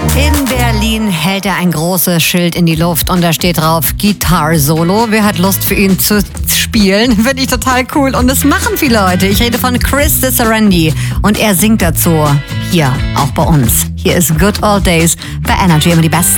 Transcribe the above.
In Berlin hält er ein großes Schild in die Luft und da steht drauf Guitar Solo. Wer hat Lust für ihn zu spielen? Finde ich total cool und das machen viele Leute. Ich rede von Chris DeSarendi und er singt dazu hier auch bei uns. Hier ist Good Old Days bei Energy, immer die besten